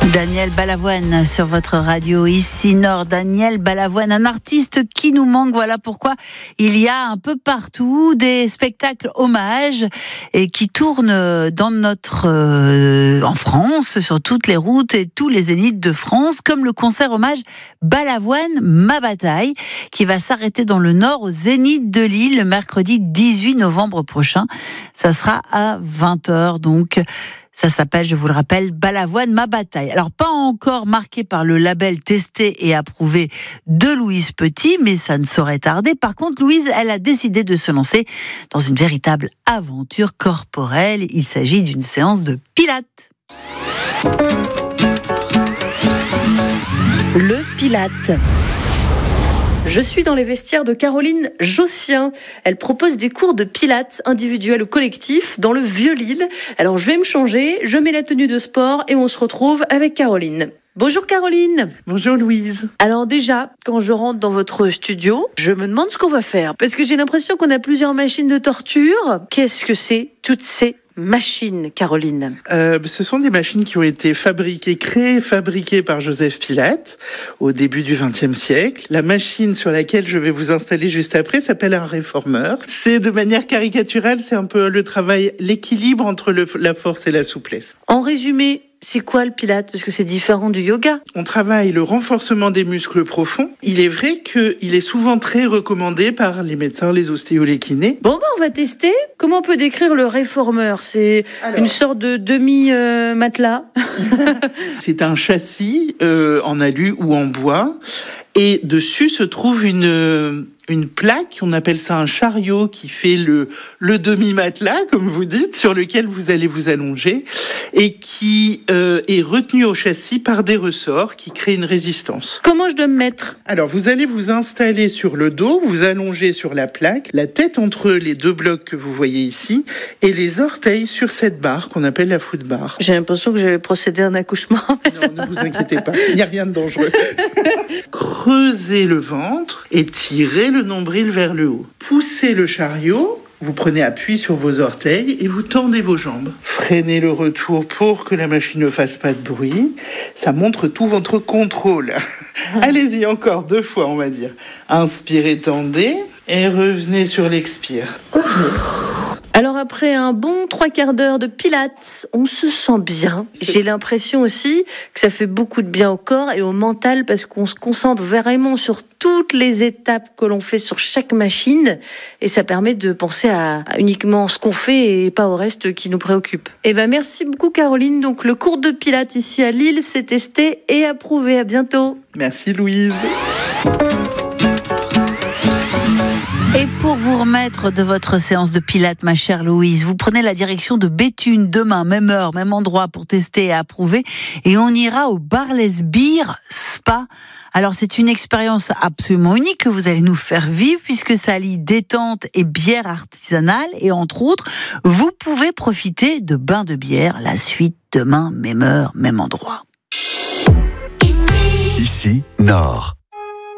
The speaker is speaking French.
Daniel Balavoine sur votre radio ici Nord. Daniel Balavoine, un artiste qui nous manque. Voilà pourquoi il y a un peu partout des spectacles hommages et qui tournent en France, sur toutes les routes et tous les zéniths de France, comme le concert hommage Balavoine, ma bataille, qui va s'arrêter dans le Nord au Zénith de Lille le mercredi 18 novembre prochain. Ça sera à 20h donc. Ça s'appelle, je vous le rappelle, Balavoine, ma bataille. Alors, pas encore marqué par le label testé et approuvé de Louise Petit, mais ça ne saurait tarder. Par contre, Louise, elle a décidé de se lancer dans une véritable aventure corporelle. Il s'agit d'une séance de pilates. Le Pilate. Je suis dans les vestiaires de Caroline Jossien. Elle propose des cours de pilates individuels ou collectifs dans le Vieux-Lille. Alors je vais me changer, je mets la tenue de sport et on se retrouve avec Caroline. Bonjour Caroline. Bonjour Louise. Alors déjà, quand je rentre dans votre studio, je me demande ce qu'on va faire. Parce que j'ai l'impression qu'on a plusieurs machines de torture. Qu'est-ce que c'est toutes ces machines, Caroline? Ce sont des machines qui ont été fabriquées par Joseph Pilate au début du XXe siècle. La machine sur laquelle je vais vous installer juste après s'appelle un réformeur. C'est de manière caricaturale, c'est un peu le travail, l'équilibre entre la force et la souplesse. En résumé, c'est quoi le Pilate? Parce que c'est différent du yoga. On travaille le renforcement des muscles profonds. Il est vrai qu'il est souvent très recommandé par les médecins, les ostéos, les kinés. Bon, on va tester. Comment on peut décrire le réformeur? C'est une sorte de demi-matelas. C'est un châssis en alu ou en bois. Et dessus se trouve une plaque, on appelle ça un chariot, qui fait le demi-matelas, comme vous dites, sur lequel vous allez vous allonger, et qui est retenu au châssis par des ressorts qui créent une résistance. Comment je dois me mettre? Alors, vous allez vous installer sur le dos, vous allonger sur la plaque, la tête entre les deux blocs que vous voyez ici, et les orteils sur cette barre qu'on appelle la foot bar. J'ai l'impression que j'avais procédé à un accouchement. Non, ne vous inquiétez pas, il n'y a rien de dangereux. Creusez le ventre et tirez le nombril vers le haut. Poussez le chariot, vous prenez appui sur vos orteils et vous tendez vos jambes. Freinez le retour pour que la machine ne fasse pas de bruit. Ça montre tout votre contrôle. Allez-y, encore 2 fois, on va dire. Inspirez, tendez et revenez sur l'expire. Alors après un bon 3/4 d'heure de pilates, on se sent bien. J'ai l'impression aussi que ça fait beaucoup de bien au corps et au mental parce qu'on se concentre vraiment sur toutes les étapes que l'on fait sur chaque machine et ça permet de penser à uniquement ce qu'on fait et pas au reste qui nous préoccupe. Merci beaucoup Caroline. Donc le cours de pilates ici à Lille, c'est testé et approuvé. À bientôt. Merci Louise. Et pour vous remettre de votre séance de pilates, ma chère Louise, vous prenez la direction de Béthune demain, même heure, même endroit pour tester et approuver. Et on ira au Barless Beer Spa. Alors c'est une expérience absolument unique que vous allez nous faire vivre puisque ça lie détente et bière artisanale. Et entre autres, vous pouvez profiter de bains de bière. La suite demain, même heure, même endroit. Ici, Nord.